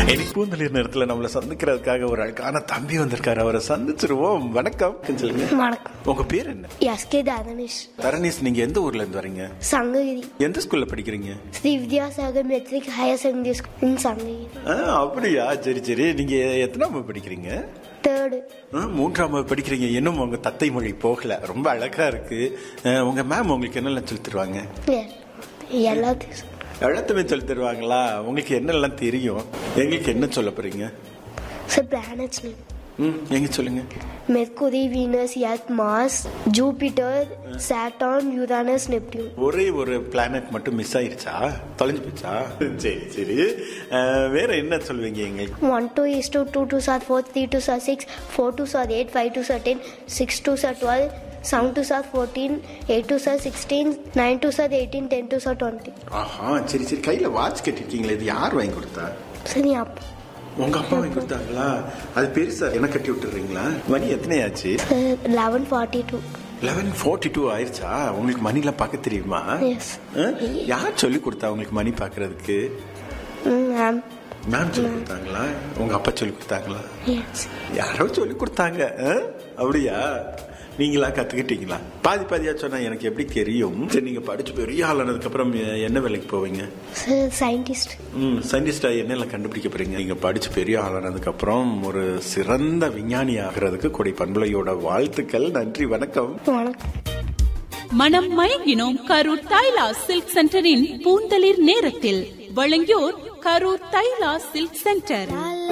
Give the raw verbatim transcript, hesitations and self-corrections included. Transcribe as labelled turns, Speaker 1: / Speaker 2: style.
Speaker 1: எனக்கு பூந்தளிர் நேரத்துல நம்மள சந்திக்கிறதுக்காக ஒரு அழகான தம்பி வந்திருக்காரு. அவரை சந்திச்சிருவோம். வணக்கம். சொல்லுங்க.
Speaker 2: வணக்கம்.
Speaker 1: உங்க பேர் என்ன?
Speaker 2: எஸ்கே தரணேஷ்.
Speaker 1: தரணேஷ், நீங்க எந்த ஊர்ல இருந்து வரீங்க?
Speaker 2: சங்ககிரி.
Speaker 1: எந்த ஸ்கூல்ல படிக்கிறீங்க?
Speaker 2: Sri Vidyasagar matric higher secondary school Sankagiri.
Speaker 1: அப்படியா? சரி சரி. நீங்க எத்தனாம் படிக்கிறீங்க?
Speaker 2: தேர்டு.
Speaker 1: மூன்றாம் படிக்கிறீங்க. இன்னும் உங்க தத்தை மொழி போகல. ரொம்ப அழகா இருக்கு. உங்க மேம் உங்களுக்கு என்னெல்லாம் சொல்லி தருவாங்க?
Speaker 2: எல்லாத்தையும்
Speaker 1: எல்லாத்துமே சொல்லி தருவாங்களா? உங்களுக்கு என்னெல்லாம் தெரியும்? எங்களுக்கு என்ன சொல்ல போறீங்க?
Speaker 2: Planets name.
Speaker 1: ம், எங்க சொல்லுங்க.
Speaker 2: Mercury, Venus, earth, Mars, Jupiter, Saturn, Uranus, Neptune.
Speaker 1: ஒரே ஒரு பிளானட் மட்டும் மிஸ் ஆயிருச்சா? தொலைஞ்சு போச்சா? சரி சரி. வேற என்ன சொல்லுவீங்க எங்களுக்கு?
Speaker 2: One two is two, two two sir four, three two sir six, four two sir eight, five two sir ten, six two sir twelve, seven two sir fourteen, eight two sir sixteen, nine two sir eighteen, ten two sir twenty.
Speaker 1: ஆஹா, சரி சரி. கையில watch கட்டிருக்கீங்களே, இது யார் வாங்கி கொடுத்தா?
Speaker 2: சரி, அப்பா.
Speaker 1: உங்க அப்பா வாங்கி கொடுத்தாங்களா? அது பெருசா என்ன கட்டி விட்டுறீங்களா? மணி எத்தனை ஆச்சு?
Speaker 2: Eleven forty two.
Speaker 1: Eleven forty two ஆயிடுச்சா? உங்களுக்கு மணி எல்லாம் பார்க்க தெரியுமா? யார் சொல்லி கொடுத்தா உங்களுக்கு மணி பாக்குறதுக்கு?
Speaker 2: மேம்.
Speaker 1: மேம் சொல்லி கொடுத்தாங்களா? உங்க அப்பா சொல்லி கொடுத்தாங்களா? யாரோ சொல்லி கொடுத்தாங்க. அப்படியா? நீங்களா கத்துக்கிட்டீங்களா? பாதி பாதியா சொன்னா எனக்கு எப்படி தெரியும்? சரி, நீங்க படிச்சு பெரிய ஆளானதுக்கு அப்புறம் என்ன வேலைக்கு போவீங்க?
Speaker 2: சயின்டிஸ்ட்.
Speaker 1: ம், சயின்டிஸ்டா என்னெல்லாம் கண்டுபிடிக்க போறீங்க? நீங்க படிச்சு பெரிய ஆளானதுக்கு அப்புறம் ஒரு சிறந்த விஞ்ஞானி ஆகிறதுக்கு கொடை பண்பலையோட வாழ்த்துக்கள். நன்றி, வணக்கம்.
Speaker 2: வணக்கம்.
Speaker 3: மனம் மயங்கினோம் கரூர் தைலா சில்க் சென்டரின் பூந்தளிர் நேரத்தில் வழங்கியோர் கரூர் தைலா சில்க் சென்டர்.